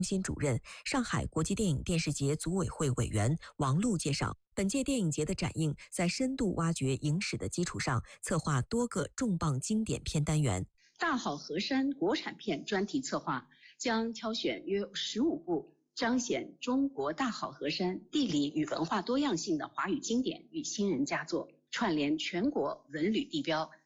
心主任、上海国际电影电视节组委会委员王璐介绍，本届电影节的展映在深度挖掘影史的基础上，策划多个重磅经典片单元。 大好河山国产片专题策划将挑选约15部彰显中国大好河山地理与文化多样性的华语经典与新人佳作，串联全国文旅地标，